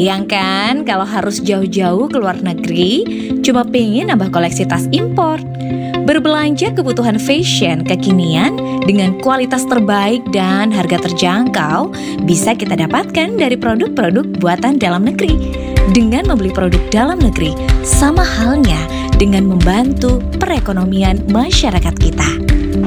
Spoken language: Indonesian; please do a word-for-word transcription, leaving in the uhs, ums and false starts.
Bayangkan kalau harus jauh-jauh ke luar negeri, cuma pengen nambah koleksi tas impor. Berbelanja kebutuhan fashion kekinian dengan kualitas terbaik dan harga terjangkau bisa kita dapatkan dari produk-produk buatan dalam negeri. Dengan membeli produk dalam negeri, sama halnya dengan membantu perekonomian masyarakat kita.